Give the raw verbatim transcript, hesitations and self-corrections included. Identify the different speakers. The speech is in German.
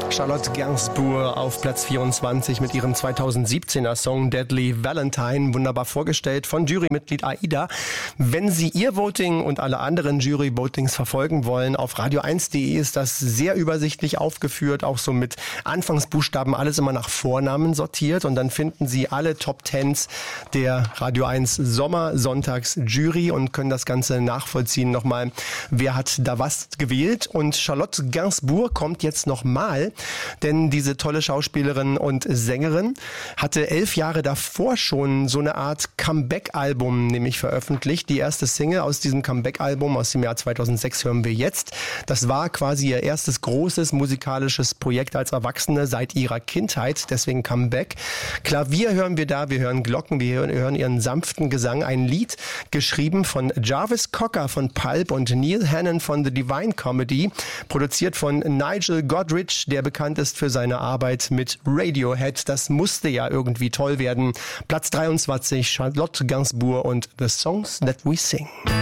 Speaker 1: Charlotte Gainsbourg auf Platz vierundzwanzig mit ihrem zweitausendsiebzehner Song Deadly Valentine, wunderbar vorgestellt von Jurymitglied Aida. Wenn Sie Ihr Voting und alle anderen Jury-Votings verfolgen wollen, auf radio eins punkt de ist das sehr übersichtlich aufgeführt, auch so mit Anfangsbuchstaben, alles immer nach Vornamen sortiert, und dann finden Sie alle Top Tens der Radio eins Sommer-Sonntags-Jury und können das Ganze nachvollziehen nochmal, wer hat da was gewählt. Und Charlotte Gainsbourg kommt jetzt nochmal, denn diese tolle Schauspielerin und Sängerin hatte elf Jahre davor schon so eine Art Comeback-Album nämlich veröffentlicht. Die erste Single aus diesem Comeback-Album aus dem Jahr zweitausendsechs hören wir jetzt. Das war quasi ihr erstes großes musikalisches Projekt als Erwachsene seit ihrer Kindheit, deswegen Comeback. Klavier hören wir da, wir hören Glocken, wir hören ihren sanften Gesang. Ein Lied geschrieben von Jarvis Cocker von Pulp und Neil Hannon von The Divine Comedy, produziert von Nigel Godrich, der bekannt ist für seine Arbeit mit Radiohead. Das musste ja irgendwie toll werden. Platz dreiundzwanzig, Charlotte Gainsbourg und The Songs That We Sing.